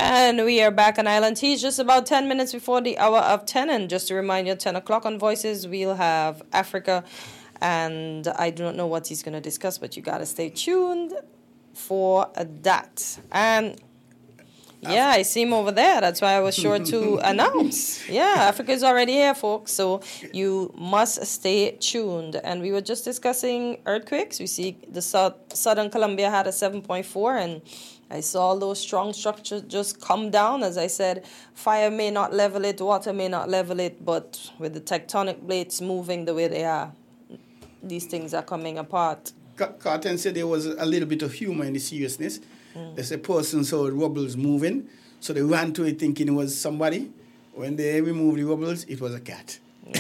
And we are back on Island Tea, just about 10 minutes before the hour of 10. And just to remind you, 10 o'clock on Voices, we'll have Africa. And I do not know what he's going to discuss, but you got to stay tuned for that. And yeah, I see him over there. That's why I was sure to announce. Yeah, Africa is already here, folks. So you must stay tuned. And we were just discussing earthquakes. We see the Southern Colombia had a 7.4, and I saw those strong structures just come down. As I said, fire may not level it, water may not level it, but with the tectonic plates moving the way they are, these things are coming apart. Carton said there was a little bit of humor in the seriousness. There's a person saw rubbles moving, so they ran to it thinking it was somebody. When they removed the rubbles, it was a cat.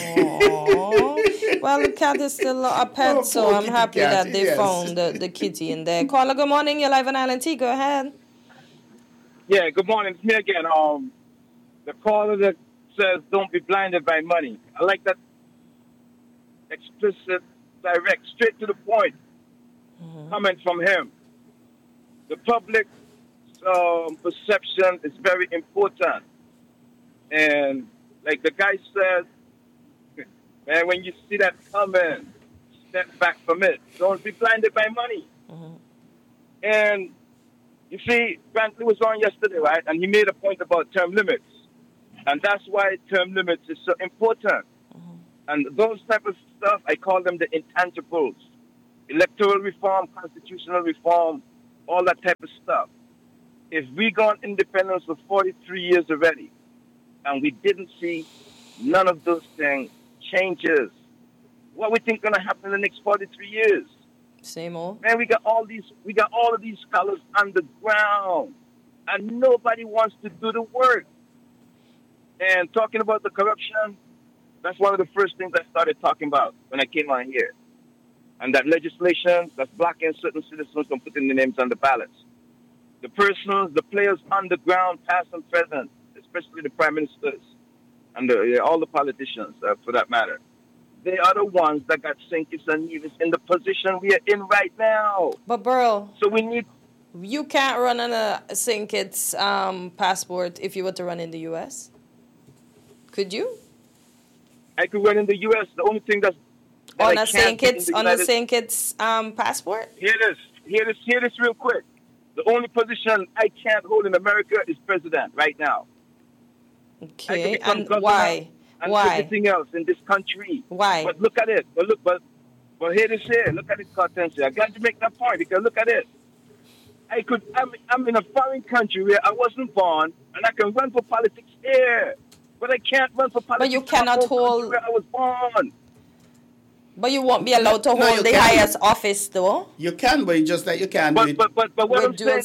Well, the cat is still a pet, so I'm happy that they found the kitty in there. Caller, good morning. You're live on Island Tea. Go ahead. Yeah, good morning. It's me again. The caller that says, don't be blinded by money. I like that explicit, direct, straight to the point comment from him. The public perception is very important. And like the guy said, man, when you see that coming, step back from it. Don't be blinded by money. And you see, Brantley was on yesterday, right? And he made a point about term limits. And that's why term limits is so important. And those type of stuff, I call them the intangibles. Electoral reform, constitutional reform, all that type of stuff. If we got independence for 43 years already, and we didn't see none of those things changes, what we think gonna happen in the next 43 years? Same old. Man, we got all of these scholars underground, and nobody wants to do the work. And talking about the corruption, that's one of the first things I started talking about when I came on here. And that legislation that's blocking certain citizens from putting their names on the ballots. The persons, the players on the ground, past and present, especially the prime ministers and all the politicians, for that matter, they are the ones that got St. Kitts and Nevis in the position we are in right now. But, Burl, so we need. You can't run on a St. Kitts passport if you were to run in the U.S. Could you? I could run in the U.S. The only thing that's on a St. Kitts passport? Hear this real quick. The only position I can't hold in America is president right now. Okay, and why? And why? Everything else in this country. Why? But look at it. But hear this here. Look at it, Carton. I'm glad you make that point because look at it. I'm in a foreign country where I wasn't born, and I can run for politics here, but I can't run for politics. But you cannot hold where I was born. But you won't be allowed to hold the highest office, though. You can, but it's just that you can't do it. But what I'm saying,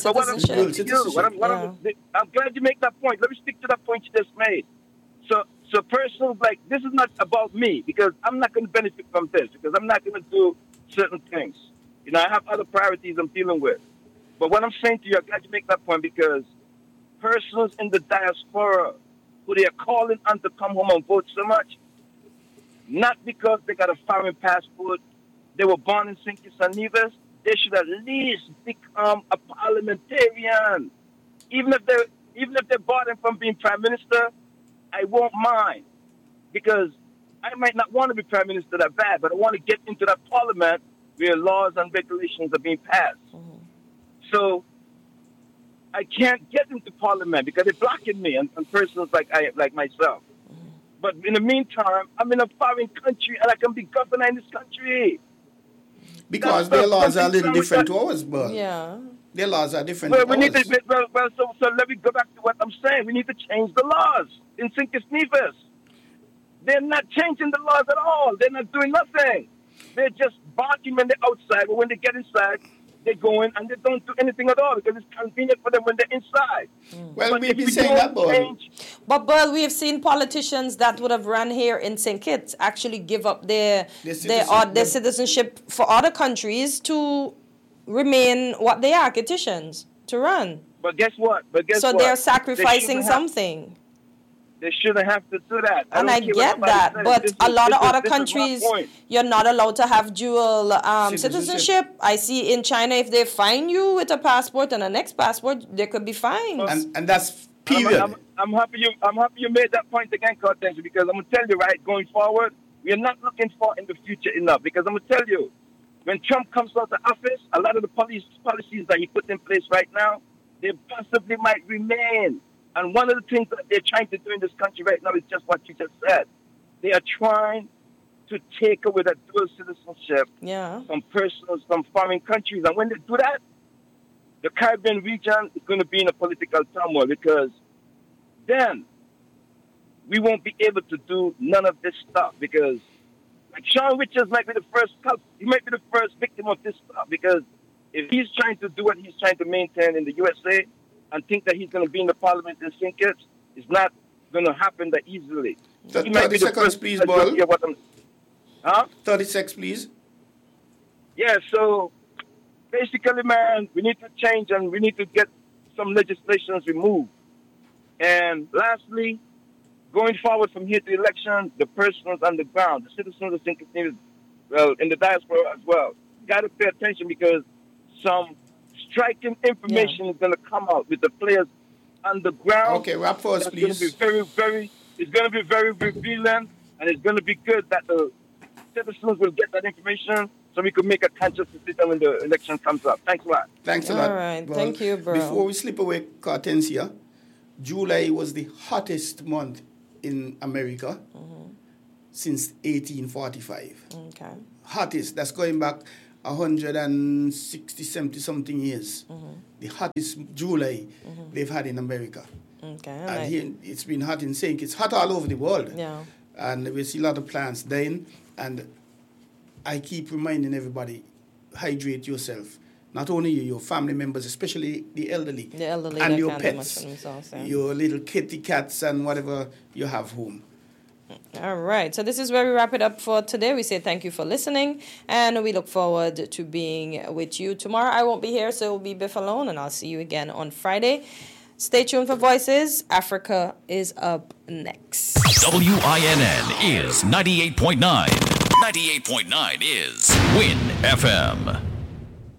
I'm glad you make that point. Let me stick to that point you just made. So persons like this is not about me because I'm not going to benefit from this because I'm not going to do certain things. You know, I have other priorities I'm dealing with. But what I'm saying to you, I'm glad you make that point because persons in the diaspora who they are calling on to come home and vote so much. Not because they got a foreign passport, they were born in St. Kitts and Nevis. They should at least become a parliamentarian. Even if they're barred from being prime minister, I won't mind because I might not want to be prime minister that bad, but I want to get into that parliament where laws and regulations are being passed. So I can't get into parliament because they're blocking me and persons like myself. But in the meantime, I'm in a foreign country and I can be governor in this country. Because their laws are a little different to ours, but yeah, their laws are different so to ours. So let me go back to what I'm saying. We need to change the laws in St. Kitts Nevis. They're not changing the laws at all. They're not doing nothing. They're just barking when they're outside, but when they get inside, they go in and they don't do anything at all because it's convenient for them when they're inside. Well, we've been saying that, but Burl, we have seen politicians that would have run here in St. Kitts actually give up their citizenship for other countries to remain what they are, Kittitians, to run. But guess what? So they're sacrificing something. They shouldn't have to do that. And I get that, but a lot of other countries, you're not allowed to have dual citizenship. I see in China, if they fine you with a passport and a next passport, they could be fined. And that's Period. I'm happy you made that point again, Cortez, because I'm gonna tell you, right, going forward, we are not looking for in the future enough. Because I'm gonna tell you, when Trump comes out of office, a lot of the policies that he put in place right now, they possibly might remain. And one of the things that they're trying to do in this country right now is just what you just said. They are trying to take away that dual citizenship from persons from foreign countries. And when they do that, the Caribbean region is going to be in a political turmoil, because then we won't be able to do none of this stuff, because like Sean Richards might be the first victim of this stuff, because if he's trying to do what he's trying to maintain in the USA and think that he's going to be in the parliament and sink it, it's not going to happen that easily. 30 seconds, please, Ball. 30 seconds, please. Yeah, so basically, man, we need to change and we need to get some legislations removed. And lastly, going forward from here to the election, the persons on the ground, the citizens of St. Kitts, well, in the diaspora as well, got to pay attention, because some striking information is going to come out with the players on the ground. Okay, wrap for us, please. It's going to be very revealing, and it's going to be good that the citizens will get that information, so we could make a conscious decision when the election comes up. Thanks a lot. Thanks a lot. All right. Well, thank you, bro. Before we slip away, Cartencia, July was the hottest month in America since 1845. Okay. Hottest. That's going back 160, 70 something years. The hottest July they've had in America. Okay. And here it's been hot in St. Kitts. Hot all over the world. Yeah. And we see a lot of plants dying. And I keep reminding everybody, hydrate yourself. Not only you, your family members, especially the elderly. The elderly and that your can't do much pets. for themselves, yeah. Your little kitty cats and whatever you have home. All right. So this is where we wrap it up for today. We say thank you for listening, and we look forward to being with you tomorrow. I won't be here, so it will be Biff alone, and I'll see you again on Friday. Stay tuned for Voices. Africa is up next. WINN is 98.9. 98.9 is WIN FM.